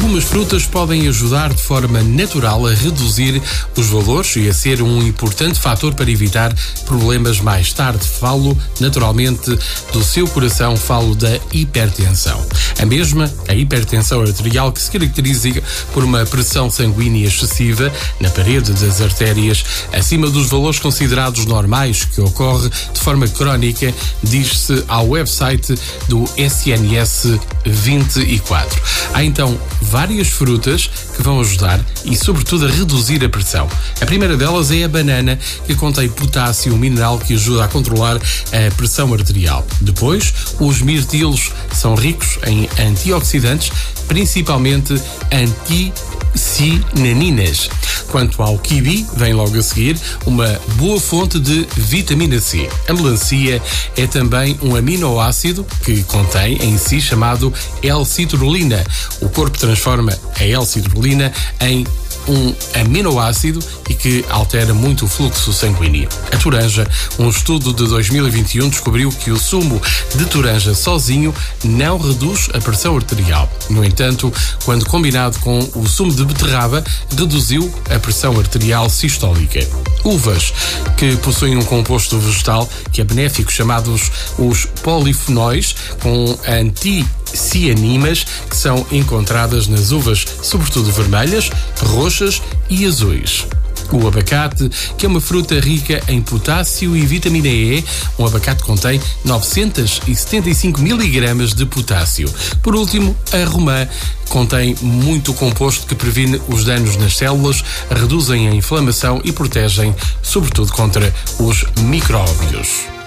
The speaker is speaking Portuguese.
Algumas frutas podem ajudar de forma natural a reduzir os valores e a ser um importante fator para evitar problemas mais tarde. Falo, naturalmente, do seu coração, falo da hipertensão. A hipertensão arterial, que se caracteriza por uma pressão sanguínea excessiva na parede das artérias, acima dos valores considerados normais, que ocorre de forma crónica, diz-se ao website do SNS 24. Há então várias frutas que vão ajudar e, sobretudo, a reduzir a pressão. A primeira delas é a banana, que contém potássio, um mineral que ajuda a controlar a pressão arterial. Depois, os mirtilos são ricos em antioxidantes, principalmente anticinaninas. Quanto ao kiwi, vem logo a seguir uma boa fonte de vitamina C. A melancia é também um aminoácido que contém em si chamado L-citrulina. O corpo transforma a L-citrulina em um aminoácido e que altera muito o fluxo sanguíneo. A toranja, um estudo de 2021 descobriu que o sumo de toranja sozinho não reduz a pressão arterial. No entanto, quando combinado com o sumo de beterraba, reduziu a pressão arterial sistólica. Uvas, que possuem um composto vegetal que é benéfico, chamados os polifenóis, com anticianinas, que são encontradas nas uvas, sobretudo vermelhas, roxas e azuis. O abacate, que é uma fruta rica em potássio e vitamina E. Um abacate contém 975 mg de potássio. Por último, a romã contém muito composto que previne os danos nas células, reduzem a inflamação e protegem, sobretudo, contra os micróbios.